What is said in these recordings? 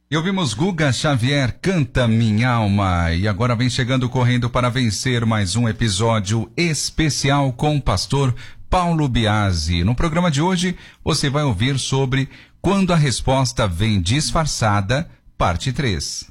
E ouvimos Guga Xavier, Canta Minha Alma. E agora vem chegando correndo para vencer mais um episódio especial com o pastor Paulo Biasi. No programa de hoje, você vai ouvir sobre Quando a Resposta Vem Disfarçada, parte 3.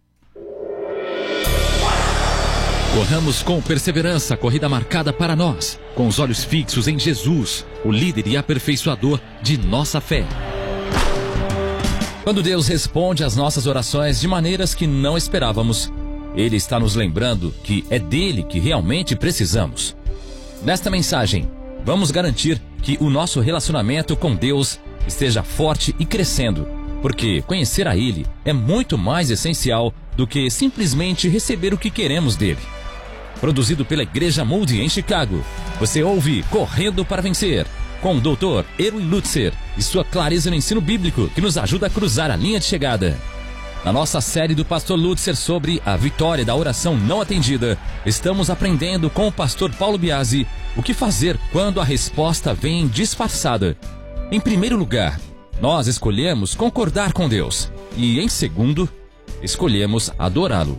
Corramos com perseverança a corrida marcada para nós, com os olhos fixos em Jesus, o líder e aperfeiçoador de nossa fé. Quando Deus responde às nossas orações de maneiras que não esperávamos, Ele está nos lembrando que é dele que realmente precisamos. Nesta mensagem, vamos garantir que o nosso relacionamento com Deus esteja forte e crescendo, porque conhecer a Ele é muito mais essencial do que simplesmente receber o que queremos dele. Produzido pela Igreja Moody em Chicago, você ouve Correndo para Vencer, com o Dr. Erwin Lutzer e sua clareza no ensino bíblico que nos ajuda a cruzar a linha de chegada. Na nossa série do pastor Lutzer sobre a vitória da oração não atendida, estamos aprendendo com o pastor Paulo Biasi o que fazer quando a resposta vem disfarçada. Em primeiro lugar, nós escolhemos concordar com Deus e, em segundo, escolhemos adorá-lo.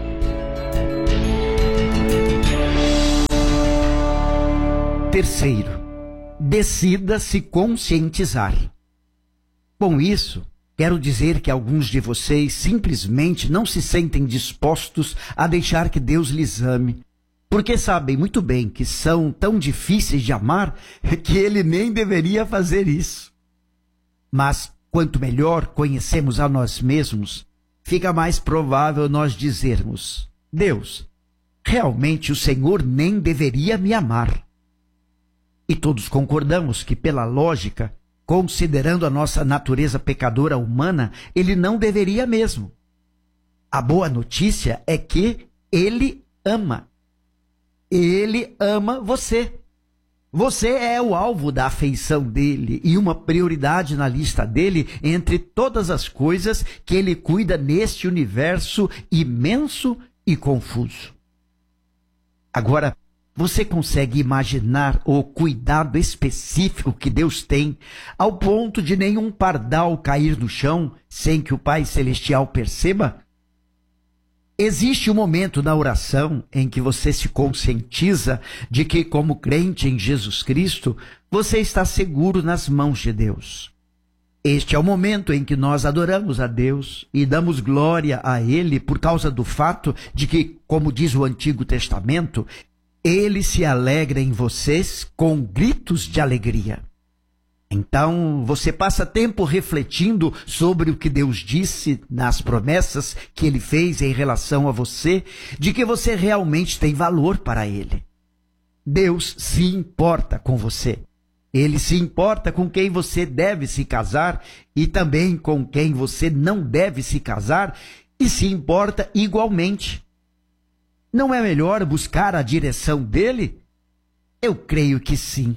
Terceiro, decida se conscientizar. Com isso, quero dizer que alguns de vocês simplesmente não se sentem dispostos a deixar que Deus lhes ame, porque sabem muito bem que são tão difíceis de amar que Ele nem deveria fazer isso. Mas, quanto melhor conhecemos a nós mesmos, fica mais provável nós dizermos: Deus, realmente o Senhor nem deveria me amar. E todos concordamos que, pela lógica, considerando a nossa natureza pecadora humana, Ele não deveria mesmo. A boa notícia é que Ele ama. Ele ama você. Você é o alvo da afeição dele e uma prioridade na lista dele entre todas as coisas que ele cuida neste universo imenso e confuso. Agora, você consegue imaginar o cuidado específico que Deus tem ao ponto de nenhum pardal cair no chão sem que o Pai Celestial perceba? Existe um momento na oração em que você se conscientiza de que, como crente em Jesus Cristo, você está seguro nas mãos de Deus. Este é o momento em que nós adoramos a Deus e damos glória a Ele por causa do fato de que, como diz o Antigo Testamento, Ele se alegra em vocês com gritos de alegria. Então, você passa tempo refletindo sobre o que Deus disse nas promessas que Ele fez em relação a você, de que você realmente tem valor para Ele. Deus se importa com você. Ele se importa com quem você deve se casar e também com quem você não deve se casar e se importa igualmente. Não é melhor buscar a direção dele? Eu creio que sim.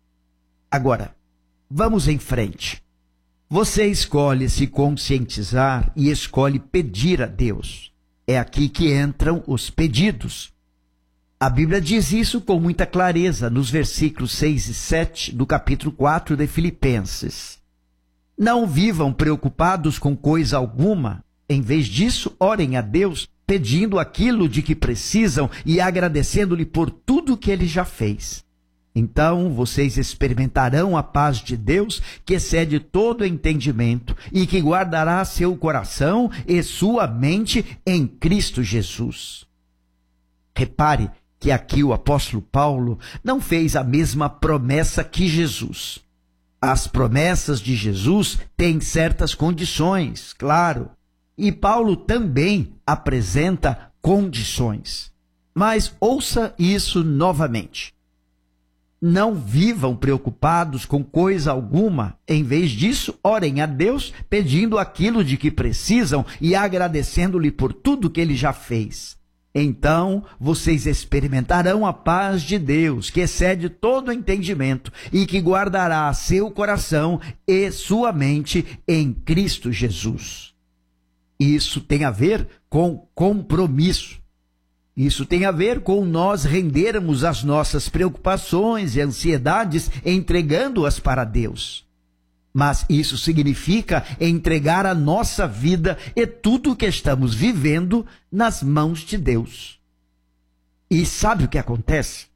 Agora, vamos em frente. Você escolhe se conscientizar e escolhe pedir a Deus. É aqui que entram os pedidos. A Bíblia diz isso com muita clareza nos versículos 6 e 7 do capítulo 4 de Filipenses. Não vivam preocupados com coisa alguma. Em vez disso, orem a Deus, pedindo aquilo de que precisam e agradecendo-lhe por tudo que ele já fez. Então vocês experimentarão a paz de Deus, que excede todo entendimento e que guardará seu coração e sua mente em Cristo Jesus. Repare que aqui o apóstolo Paulo não fez a mesma promessa que Jesus. As promessas de Jesus têm certas condições, claro. E Paulo também apresenta condições. Mas ouça isso novamente. Não vivam preocupados com coisa alguma. Em vez disso, orem a Deus, pedindo aquilo de que precisam e agradecendo-lhe por tudo que ele já fez. Então, vocês experimentarão a paz de Deus, que excede todo entendimento e que guardará seu coração e sua mente em Cristo Jesus. Isso tem a ver com compromisso. Isso tem a ver com nós rendermos as nossas preocupações e ansiedades, entregando-as para Deus. Mas isso significa entregar a nossa vida e tudo o que estamos vivendo nas mãos de Deus. E sabe o que acontece?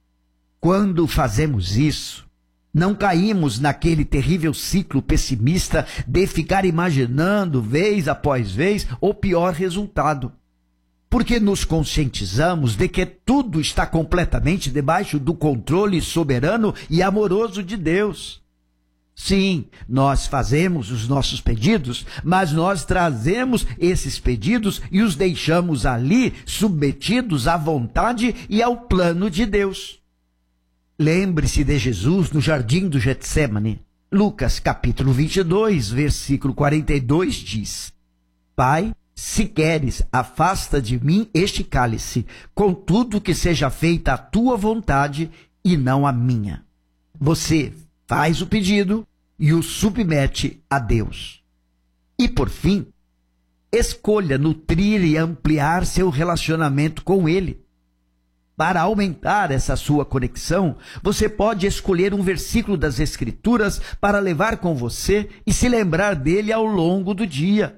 Quando fazemos isso, não caímos naquele terrível ciclo pessimista de ficar imaginando vez após vez o pior resultado. Porque nos conscientizamos de que tudo está completamente debaixo do controle soberano e amoroso de Deus. Sim, nós fazemos os nossos pedidos, mas nós trazemos esses pedidos e os deixamos ali submetidos à vontade e ao plano de Deus. Lembre-se de Jesus no jardim do Getsêmani. Lucas capítulo 22, versículo 42 diz: Pai, se queres, afasta de mim este cálice, contudo que seja feita a tua vontade e não a minha. Você faz o pedido e o submete a Deus. E por fim, escolha nutrir e ampliar seu relacionamento com Ele. Para aumentar essa sua conexão, você pode escolher um versículo das Escrituras para levar com você e se lembrar dele ao longo do dia.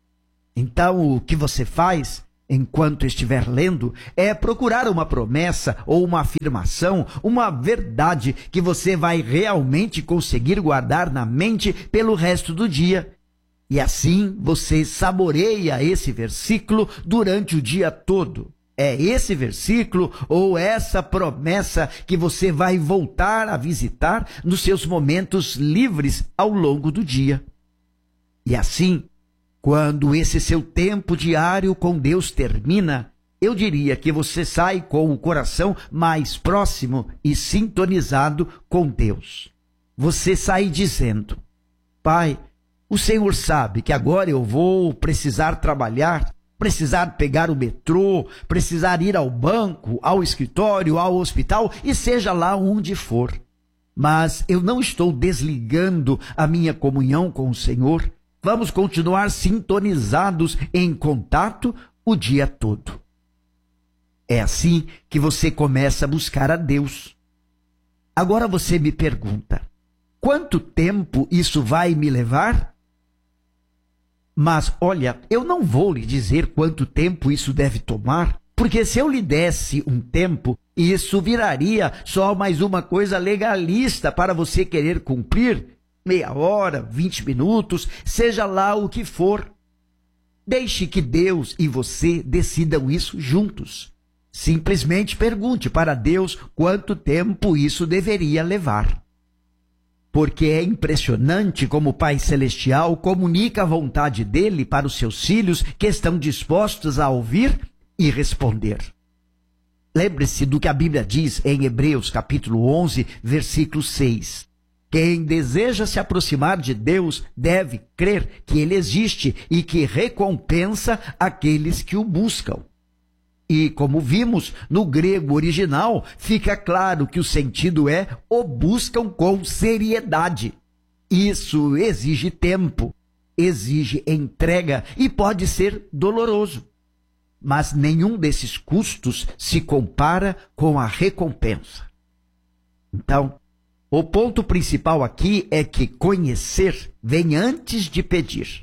Então, o que você faz enquanto estiver lendo é procurar uma promessa ou uma afirmação, uma verdade que você vai realmente conseguir guardar na mente pelo resto do dia. E assim você saboreia esse versículo durante o dia todo. É esse versículo ou essa promessa que você vai voltar a visitar nos seus momentos livres ao longo do dia. E assim, quando esse seu tempo diário com Deus termina, eu diria que você sai com o coração mais próximo e sintonizado com Deus. Você sai dizendo: Pai, o Senhor sabe que agora eu vou precisar trabalhar, precisar pegar o metrô, precisar ir ao banco, ao escritório, ao hospital e seja lá onde for. Mas eu não estou desligando a minha comunhão com o Senhor. Vamos continuar sintonizados em contato o dia todo. É assim que você começa a buscar a Deus. Agora você me pergunta: quanto tempo isso vai me levar? Mas olha, eu não vou lhe dizer quanto tempo isso deve tomar, porque se eu lhe desse um tempo, isso viraria só mais uma coisa legalista para você querer cumprir. Meia hora, 20 minutos, seja lá o que for. Deixe que Deus e você decidam isso juntos. Simplesmente pergunte para Deus quanto tempo isso deveria levar. Porque é impressionante como o Pai Celestial comunica a vontade dele para os seus filhos que estão dispostos a ouvir e responder. Lembre-se do que a Bíblia diz em Hebreus capítulo 11, versículo 6. Quem deseja se aproximar de Deus deve crer que Ele existe e que recompensa aqueles que o buscam. E como vimos, no grego original, fica claro que o sentido é o buscam com seriedade. Isso exige tempo, exige entrega e pode ser doloroso. Mas nenhum desses custos se compara com a recompensa. Então, o ponto principal aqui é que conhecer vem antes de pedir.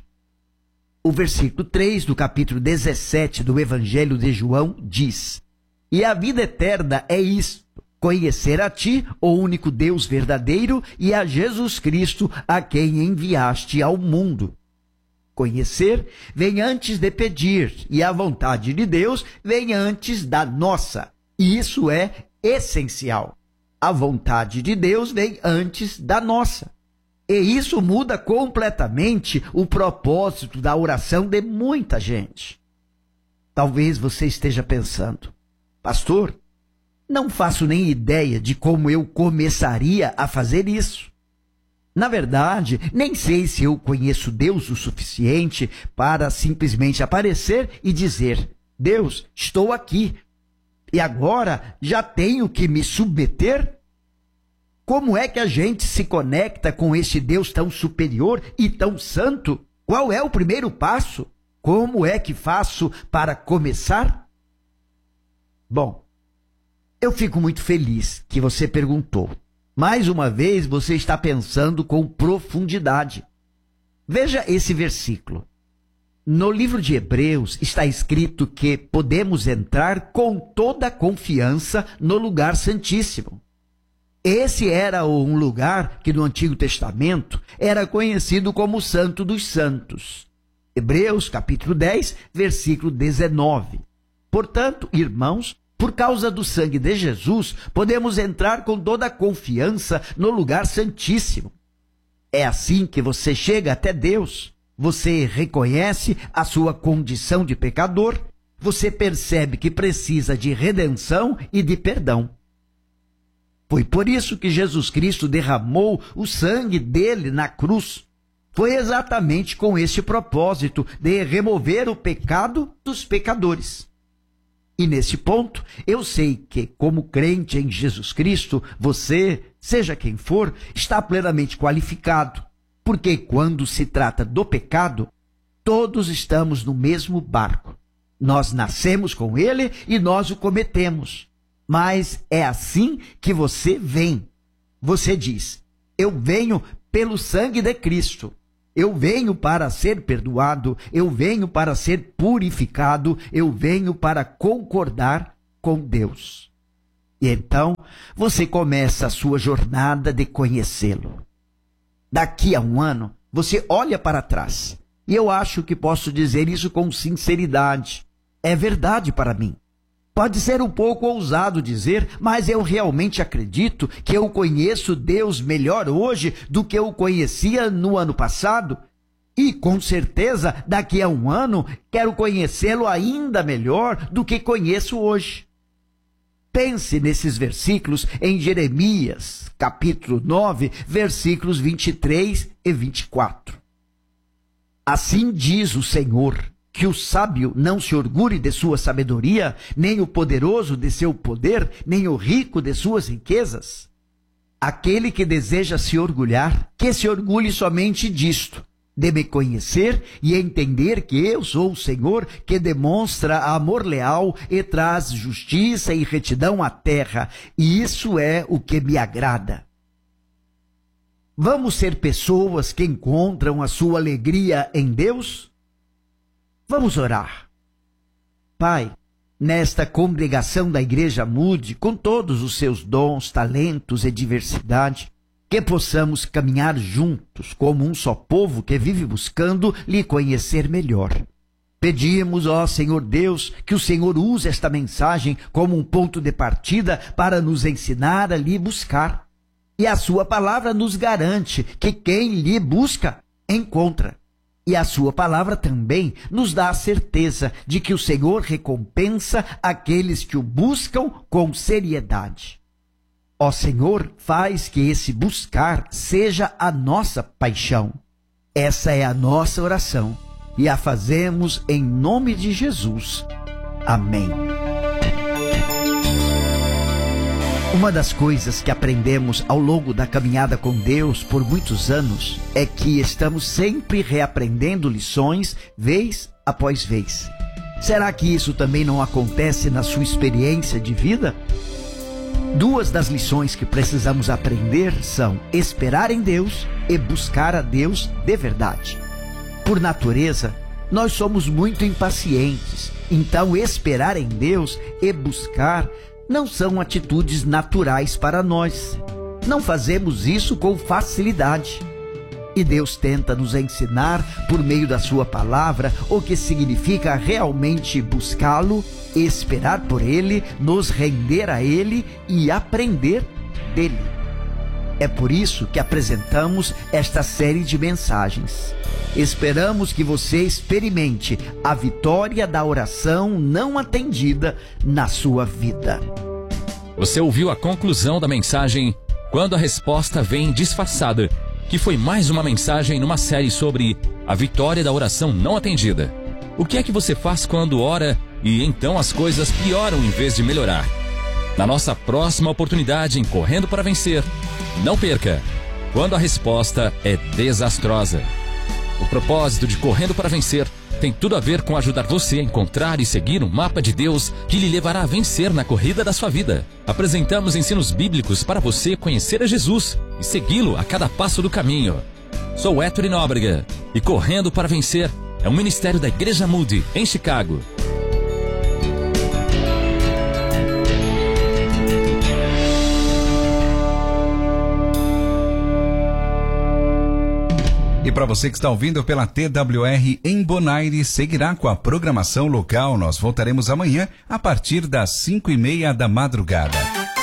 O versículo 3 do capítulo 17 do Evangelho de João diz: E a vida eterna é isto, conhecer a ti, o único Deus verdadeiro, e a Jesus Cristo, a quem enviaste ao mundo. Conhecer vem antes de pedir, e a vontade de Deus vem antes da nossa. E isso é essencial. A vontade de Deus vem antes da nossa. E isso muda completamente o propósito da oração de muita gente. Talvez você esteja pensando: pastor, não faço nem ideia de como eu começaria a fazer isso. Na verdade, nem sei se eu conheço Deus o suficiente para simplesmente aparecer e dizer: Deus, estou aqui. E agora já tenho que me submeter? Como é que a gente se conecta com esse Deus tão superior e tão santo? Qual é o primeiro passo? Como é que faço para começar? Bom, eu fico muito feliz que você perguntou. Mais uma vez, você está pensando com profundidade. Veja esse versículo. No livro de Hebreus está escrito que podemos entrar com toda a confiança no lugar santíssimo. Esse era um lugar que no Antigo Testamento era conhecido como Santo dos Santos. Hebreus capítulo 10, versículo 19. Portanto, irmãos, por causa do sangue de Jesus, podemos entrar com toda a confiança no lugar santíssimo. É assim que você chega até Deus. Você reconhece a sua condição de pecador, você percebe que precisa de redenção e de perdão. Foi por isso que Jesus Cristo derramou o sangue dele na cruz. Foi exatamente com este propósito de remover o pecado dos pecadores. E nesse ponto, eu sei que, como crente em Jesus Cristo, você, seja quem for, está plenamente qualificado. Porque quando se trata do pecado, todos estamos no mesmo barco. Nós nascemos com ele e nós o cometemos. Mas é assim que você vem. Você diz, eu venho pelo sangue de Cristo. Eu venho para ser perdoado, eu venho para ser purificado, eu venho para concordar com Deus. E então, você começa a sua jornada de conhecê-lo. Daqui a um ano, você olha para trás. E eu acho que posso dizer isso com sinceridade. É verdade para mim. Pode ser um pouco ousado dizer, mas eu realmente acredito que eu conheço Deus melhor hoje do que eu conhecia no ano passado. E, com certeza, daqui a um ano, quero conhecê-lo ainda melhor do que conheço hoje. Pense nesses versículos em Jeremias, capítulo 9, versículos 23 e 24. Assim diz o Senhor, que o sábio não se orgulhe de sua sabedoria, nem o poderoso de seu poder, nem o rico de suas riquezas. Aquele que deseja se orgulhar, que se orgulhe somente disto, de me conhecer e entender que eu sou o Senhor que demonstra amor leal e traz justiça e retidão à terra, e isso é o que me agrada. Vamos ser pessoas que encontram a sua alegria em Deus? Vamos orar. Pai, nesta congregação da Igreja Mude, com todos os seus dons, talentos e diversidade, que possamos caminhar juntos como um só povo que vive buscando lhe conhecer melhor. Pedimos, ó Senhor Deus, que o Senhor use esta mensagem como um ponto de partida para nos ensinar a lhe buscar. E a sua palavra nos garante que quem lhe busca, encontra. E a sua palavra também nos dá a certeza de que o Senhor recompensa aqueles que o buscam com seriedade. Ó Senhor, faz que esse buscar seja a nossa paixão. Essa é a nossa oração e a fazemos em nome de Jesus. Amém. Uma das coisas que aprendemos ao longo da caminhada com Deus por muitos anos é que estamos sempre reaprendendo lições, vez após vez. Será que isso também não acontece na sua experiência de vida? Duas das lições que precisamos aprender são esperar em Deus e buscar a Deus de verdade. Por natureza, nós somos muito impacientes, então esperar em Deus e buscar não são atitudes naturais para nós. Não fazemos isso com facilidade. E Deus tenta nos ensinar, por meio da sua palavra, o que significa realmente buscá-lo, esperar por ele, nos render a ele e aprender dele. É por isso que apresentamos esta série de mensagens. Esperamos que você experimente a vitória da oração não atendida na sua vida. Você ouviu a conclusão da mensagem Quando a Resposta Vem Disfarçada, que foi mais uma mensagem numa série sobre a vitória da oração não atendida. O que é que você faz quando ora e então as coisas pioram em vez de melhorar? Na nossa próxima oportunidade em Correndo para Vencer, não perca, quando a resposta é desastrosa. O propósito de Correndo para Vencer tem tudo a ver com ajudar você a encontrar e seguir um mapa de Deus que lhe levará a vencer na corrida da sua vida. Apresentamos ensinos bíblicos para você conhecer a Jesus e segui-lo a cada passo do caminho. Sou Héctor Nóbrega e Correndo para Vencer é um ministério da Igreja Moody, em Chicago. E para você que está ouvindo pela TWR em Bonaire, seguirá com a programação local. Nós voltaremos amanhã a partir das 5:30 da madrugada.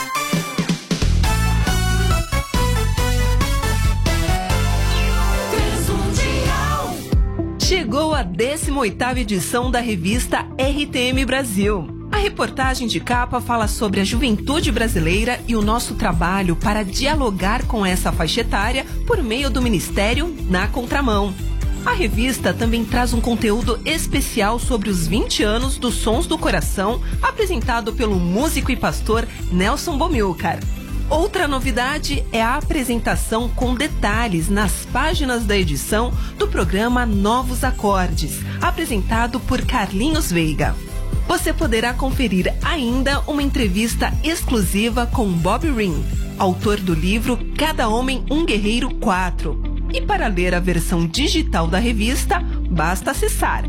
Chegou a 18ª edição da revista RTM Brasil. A reportagem de capa fala sobre a juventude brasileira e o nosso trabalho para dialogar com essa faixa etária por meio do Ministério Na Contramão. A revista também traz um conteúdo especial sobre os 20 anos dos Sons do Coração, apresentado pelo músico e pastor Nelson Bomilcar. Outra novidade é a apresentação com detalhes nas páginas da edição do programa Novos Acordes, apresentado por Carlinhos Veiga. Você poderá conferir ainda uma entrevista exclusiva com Bob Ring, autor do livro Cada Homem um Guerreiro 4. E para ler a versão digital da revista, basta acessar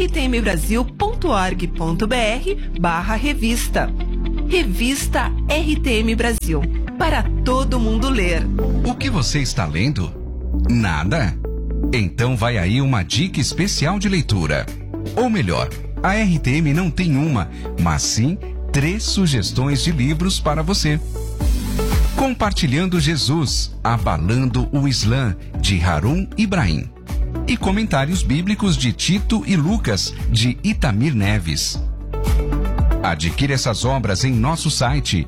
rtmbrasil.org.br/revista. Revista RTM Brasil, para todo mundo ler. O que você está lendo? Nada? Então vai aí uma dica especial de leitura. Ou melhor, a RTM não tem uma, mas sim 3 sugestões de livros para você. Compartilhando Jesus, Abalando o Islã, de Harun Ibrahim. E Comentários Bíblicos de Tito e Lucas, de Itamir Neves. Adquire essas obras em nosso site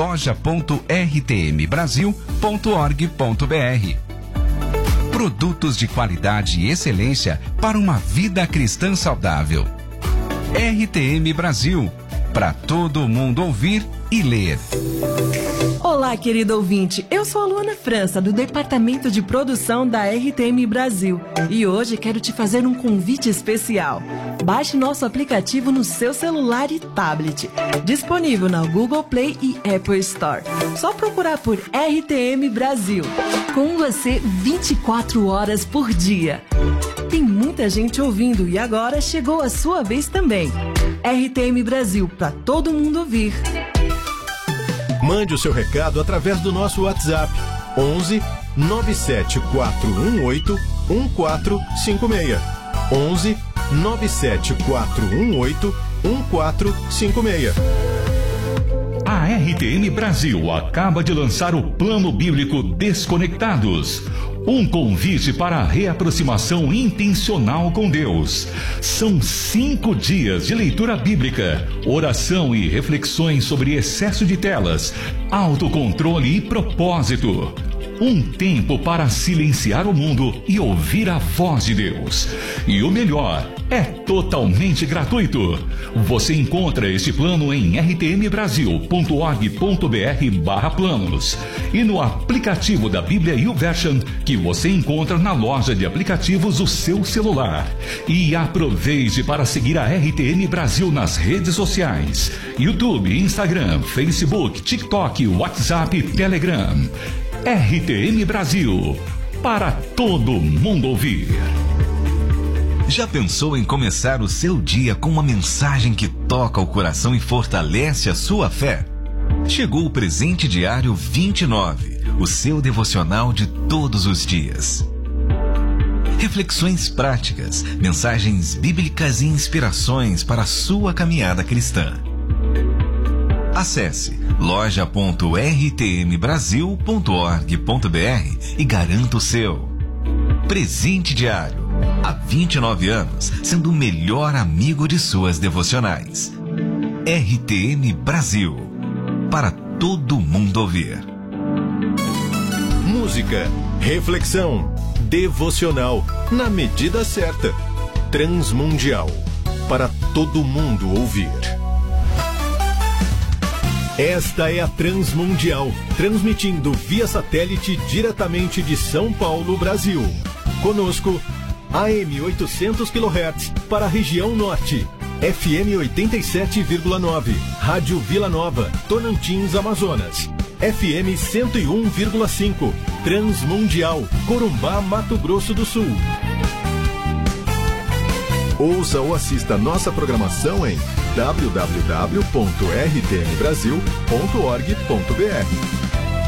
loja.rtmbrasil.org.br. Produtos de qualidade e excelência para uma vida cristã saudável. RTM Brasil, para todo mundo ouvir e ler. Olá, querido ouvinte. Eu sou a Luana França, do Departamento de Produção da RTM Brasil. E hoje quero te fazer um convite especial. Baixe nosso aplicativo no seu celular e tablet. Disponível na Google Play e Apple Store. Só procurar por RTM Brasil. Com você 24 horas por dia. Tem muita gente ouvindo e agora chegou a sua vez também. RTM Brasil, para todo mundo ouvir. Mande o seu recado através do nosso WhatsApp 11 97418 1456. 11 97418 1456. A RTM Brasil acaba de lançar o Plano Bíblico Desconectados. Um convite para a reaproximação intencional com Deus. São 5 dias de leitura bíblica, oração e reflexões sobre excesso de telas, autocontrole e propósito. Um tempo para silenciar o mundo e ouvir a voz de Deus. E o melhor, é totalmente gratuito. Você encontra este plano em rtmbrasil.org.br/planos e no aplicativo da Bíblia YouVersion que você encontra na loja de aplicativos do seu celular. E aproveite para seguir a RTM Brasil nas redes sociais: YouTube, Instagram, Facebook, TikTok, WhatsApp e Telegram. RTM Brasil, para todo mundo ouvir. Já pensou em começar o seu dia com uma mensagem que toca o coração e fortalece a sua fé? Chegou o Presente Diário 29, o seu devocional de todos os dias. Reflexões práticas, mensagens bíblicas e inspirações para a sua caminhada cristã. Acesse loja.rtmbrasil.org.br e garanta o seu. Presente Diário. Há 29 anos, sendo o melhor amigo de suas devocionais. RTM Brasil. Para todo mundo ouvir. Música, reflexão, devocional, na medida certa. Transmundial. Para todo mundo ouvir. Esta é a Transmundial, transmitindo via satélite diretamente de São Paulo, Brasil. Conosco, AM 800 kHz para a região norte. FM 87,9, Rádio Vila Nova, Tonantins, Amazonas. FM 101,5, Transmundial, Corumbá, Mato Grosso do Sul. Ouça ou assista nossa programação em www.rtmbrasil.org.br.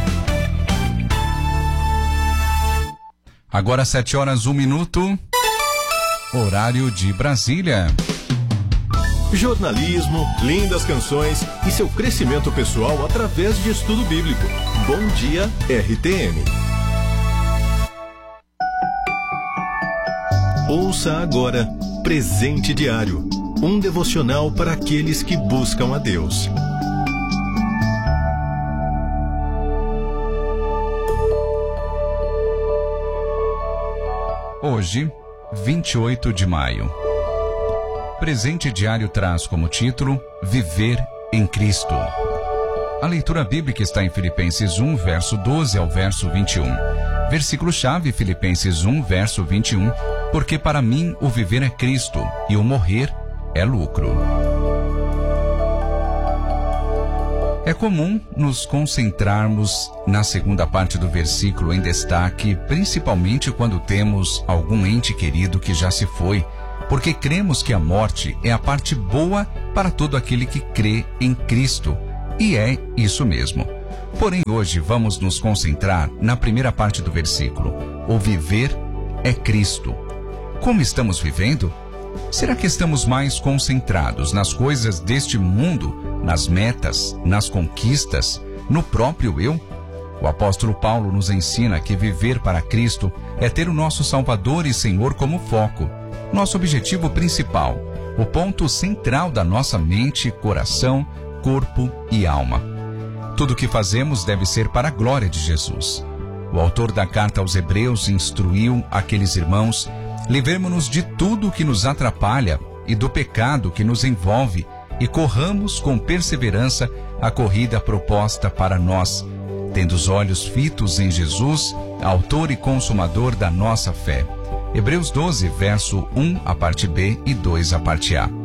Agora 7h01, horário de Brasília. Jornalismo, lindas canções e seu crescimento pessoal através de estudo bíblico. Bom dia, RTM. Ouça agora Presente Diário, um devocional para aqueles que buscam a Deus. Hoje, 28 de maio. Presente Diário traz como título Viver em Cristo. A leitura bíblica está em Filipenses 1, verso 12 ao verso 21. Versículo-chave, Filipenses 1, verso 21. Porque para mim o viver é Cristo e o morrer é lucro. É comum nos concentrarmos na segunda parte do versículo em destaque, principalmente quando temos algum ente querido que já se foi, porque cremos que a morte é a parte boa para todo aquele que crê em Cristo. E é isso mesmo. Porém, hoje vamos nos concentrar na primeira parte do versículo. O viver é Cristo. Como estamos vivendo? Será que estamos mais concentrados nas coisas deste mundo, nas metas, nas conquistas, no próprio eu? O apóstolo Paulo nos ensina que viver para Cristo é ter o nosso Salvador e Senhor como foco, nosso objetivo principal, o ponto central da nossa mente, coração, corpo e alma. Tudo o que fazemos deve ser para a glória de Jesus. O autor da carta aos Hebreus instruiu aqueles irmãos: livremo-nos de tudo que nos atrapalha e do pecado que nos envolve e corramos com perseverança a corrida proposta para nós, tendo os olhos fitos em Jesus, autor e consumador da nossa fé. Hebreus 12, verso 1, a parte B e 2, a parte A.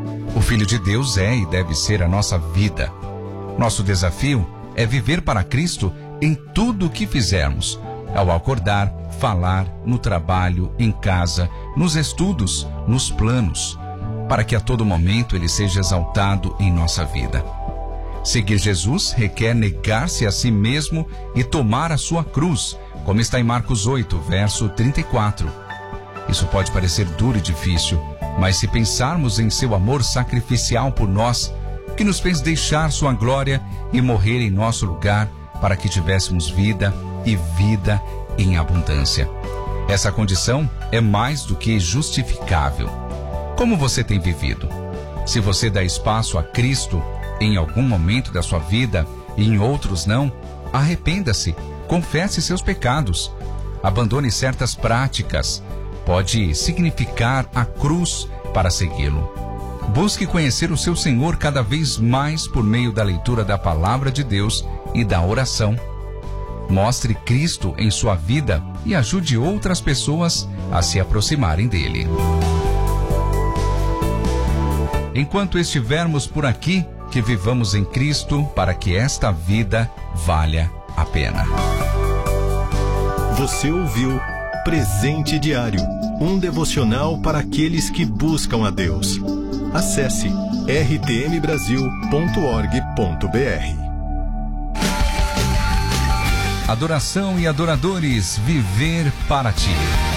O Filho de Deus é e deve ser a nossa vida. Nosso desafio é viver para Cristo em tudo o que fizermos, ao acordar, falar, no trabalho, em casa, nos estudos, nos planos, para que a todo momento Ele seja exaltado em nossa vida. Seguir Jesus requer negar-se a si mesmo e tomar a sua cruz, como está em Marcos 8, verso 34. Isso pode parecer duro e difícil, mas se pensarmos em seu amor sacrificial por nós, que nos fez deixar sua glória e morrer em nosso lugar para que tivéssemos vida e vida em abundância. Essa condição é mais do que justificável. Como você tem vivido? Se você dá espaço a Cristo em algum momento da sua vida e em outros não, arrependa-se, confesse seus pecados, abandone certas práticas. Pode significar a cruz para segui-lo. Busque conhecer o seu Senhor cada vez mais por meio da leitura da Palavra de Deus e da oração. Mostre Cristo em sua vida e ajude outras pessoas a se aproximarem dele. Enquanto estivermos por aqui, que vivamos em Cristo para que esta vida valha a pena. Você ouviu Presente Diário, um devocional para aqueles que buscam a Deus. Acesse rtmbrasil.org.br. Adoração e adoradores, viver para ti.